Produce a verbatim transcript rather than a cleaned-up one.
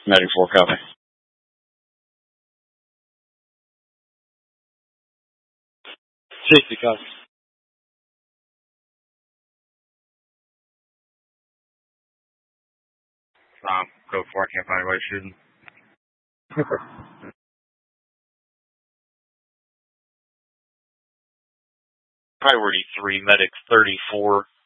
Medic four, copy. Safety, copy. Um, code four, I can't find anybody shooting. Priority three, medic thirty-four,